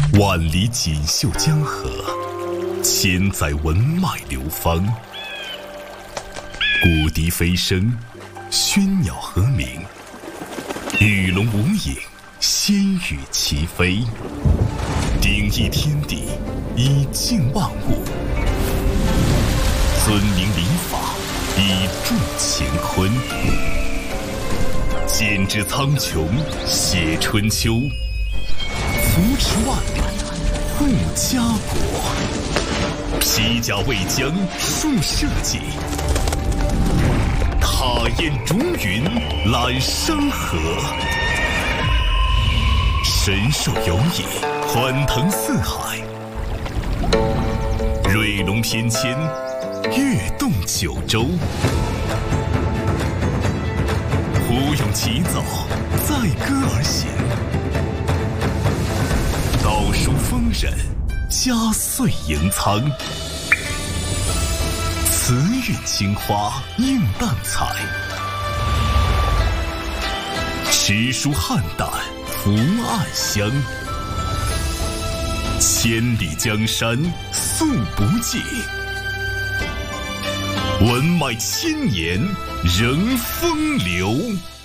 万里锦绣江河，千载文脉流芳。古笛飞声，喧鸟和鸣，与龙无影，仙羽齐飞。鼎益天地，以静万物；尊明礼法，以重乾坤。剪纸苍穹，写春秋，扶持万里，护家国。披甲为将，树社稷；踏烟逐云，揽山河。神兽游弋，欢腾四海；瑞龙翩跹，跃动九州。胡勇齐走，载歌而行；道书丰稔，家岁盈仓。慈韵青花，映淡彩；诗书汉旦，福暗香。千里江山，素不尽；文脉千年，仍风流。